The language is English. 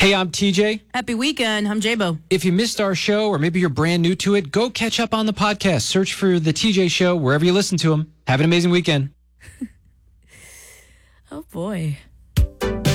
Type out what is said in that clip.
Hey, I'm TJ. Happy weekend. I'm J-Bo. If you missed our show or maybe you're brand new to it, go catch up on the podcast. Search for The TJ Show wherever you listen to them. Have an amazing weekend. Oh, boy.